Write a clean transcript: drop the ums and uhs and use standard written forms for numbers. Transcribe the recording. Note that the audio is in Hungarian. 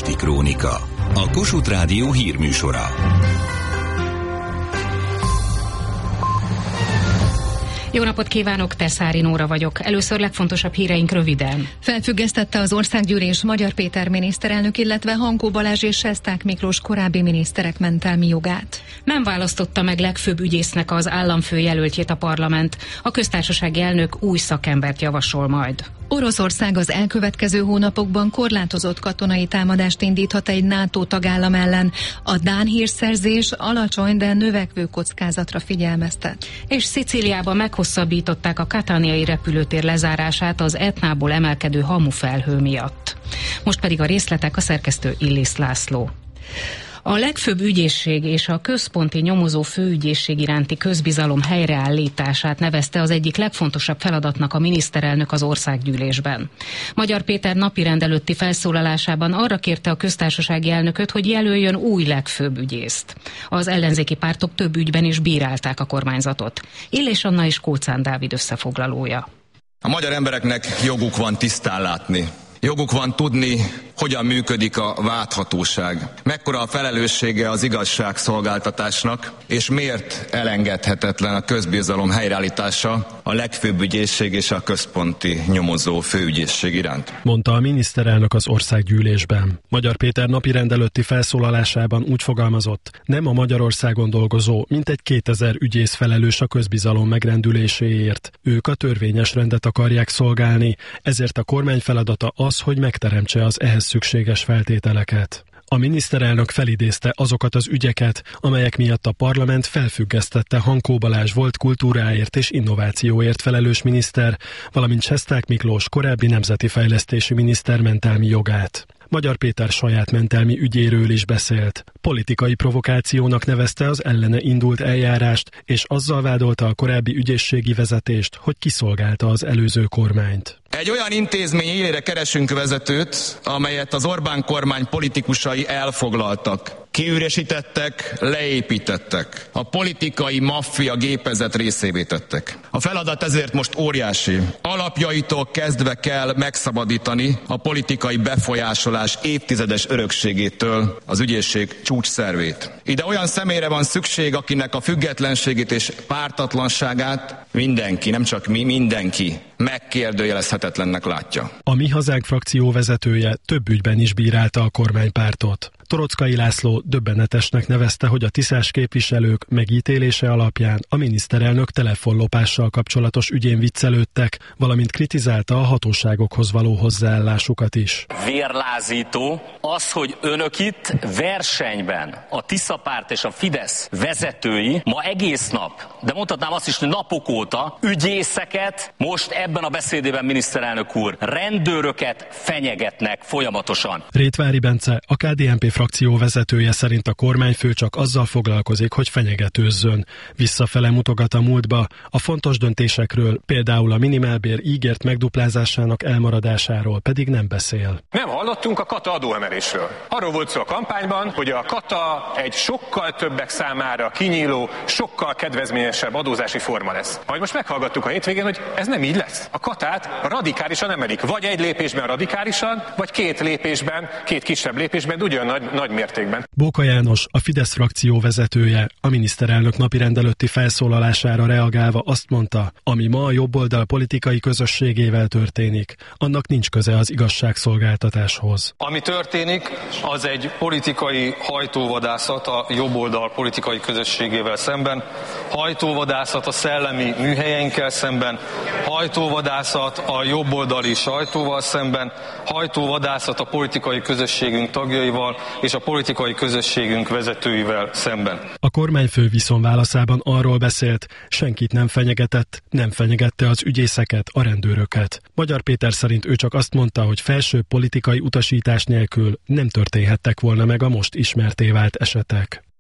Pesti Krónika, a Kossuth Rádió hírműsora. Jó napot kívánok, Teszári Nóra vagyok. Először legfontosabb híreink röviden. Felfüggesztette az Országgyűlés Magyar Péter miniszterelnök, illetve Hankó Balázs és Sesták Miklós korábbi miniszterek mentelmi jogát. Nem választotta meg legfőbb ügyésznek az államfő jelöltjét a parlament. A köztársasági elnök új szakembert javasol majd. Oroszország az elkövetkező hónapokban korlátozott katonai támadást indíthat egy NATO tagállam ellen. A dán hírszerzés alacsony, de növekvő kockázatra figyelmeztet. És Szicíliában meghosszabbították a katániai repülőtér lezárását az Etnából emelkedő hamufelhő miatt. Most pedig a részletek, a szerkesztő Illis László. A legfőbb ügyészség és a központi nyomozó főügyészség iránti közbizalom helyreállítását nevezte az egyik legfontosabb feladatnak a miniszterelnök az Országgyűlésben. Magyar Péter napirend előtti felszólalásában arra kérte a köztársasági elnököt, hogy jelöljön új legfőbb ügyészt. Az ellenzéki pártok több ügyben is bírálták a kormányzatot. Illés Anna és Kóczán Dávid összefoglalója. A magyar embereknek joguk van tisztán látni. Joguk van tudni, hogyan működik a vádhatóság, mekkora a felelőssége az igazságszolgáltatásnak, és miért elengedhetetlen a közbizalom helyreállítása a legfőbb ügyészség és a központi nyomozó főügyészség iránt. Mondta a miniszterelnök az Országgyűlésben. Magyar Péter napirend előtti felszólalásában úgy fogalmazott, nem a Magyarországon dolgozó, mintegy 2000 ügyész felelős a közbizalom megrendüléséért. Ők a törvényes rendet akarják szolgálni, ezért a kormány feladata az, hogy megteremtse az ehhez szükséges feltételeket. A miniszterelnök felidézte azokat az ügyeket, amelyek miatt a parlament felfüggesztette Hankó Balázs volt kultúráért és innovációért felelős miniszter, valamint Sesták Miklós korábbi nemzeti fejlesztési miniszter mentelmi jogát. Magyar Péter saját mentelmi ügyéről is beszélt. Politikai provokációnak nevezte az ellene indult eljárást, és azzal vádolta a korábbi ügyészségi vezetést, hogy kiszolgálta az előző kormányt. Egy olyan intézmény élére keresünk vezetőt, amelyet az Orbán kormány politikusai elfoglaltak. Kiüresítettek, leépítettek. A politikai maffia gépezet részévé tettek. A feladat ezért most óriási. Alapjaitól kezdve kell megszabadítani a politikai befolyásolás évtizedes örökségétől az ügyészség csúcsszervét. Ide olyan személyre van szükség, akinek a függetlenségét és pártatlanságát mindenki, nem csak mi, mindenki megkérdőjelezhetetlennek látja. A Mi Hazánk frakció vezetője több ügyben is bírálta a kormánypártot. Toroczkai László döbbenetesnek nevezte, hogy a tiszás képviselők megítélése alapján a miniszterelnök telefonlopással kapcsolatos ügyén viccelődtek, valamint kritizálta a hatóságokhoz való hozzáállásukat is. Vérlázító az, hogy önök itt versenyben a Tisza párt és a Fidesz vezetői ma egész nap, de mondhatnám azt is, hogy napok óta ügyészeket, most ebben a beszédében miniszterelnök úr, rendőröket fenyegetnek folyamatosan. Rétvári Bence, a KDNP frakció vezetője szerint a kormányfő csak azzal foglalkozik, hogy fenyegetőzzön. Visszafele mutogat a múltba, a fontos döntésekről, például a minimálbér ígért megduplázásának elmaradásáról pedig nem beszél. Nem hallottunk a kata adóemelésről. Arról volt szó a kampányban, hogy a kata egy sokkal többek számára kinyíló, sokkal kedvezményesebb adózási forma lesz. Majd most meghallgattuk a hétvégén, hogy ez nem így lesz. A katát radikálisan emelik. Vagy egy lépésben radikálisan, vagy két kisebb lépésben, ugyan nagy mértékben. Bóka János, a Fidesz frakció vezetője, a miniszterelnök napirend előtti felszólalására reagálva azt mondta, ami ma a jobboldal politikai közösségével történik, annak nincs köze az igazságszolgáltatáshoz. Ami történik, az egy politikai hajtóvadászat a jobboldal politikai közösségével szemben, hajtóvadászat a szellemi műhelyeinkkel szemben, hajtóvadászat a jobboldali sajtóval szemben, hajtóvadászat a politikai közösségünk tagjaival és a politikai közösségünk vezetőivel szemben. A kormányfő viszont válaszában arról beszélt, senkit nem fenyegetett, nem fenyegette az ügyészeket, a rendőröket. Magyar Péter szerint ő csak azt mondta, hogy felső politikai utasítás nélkül nem történhettek volna meg a most ismertté vált esetek.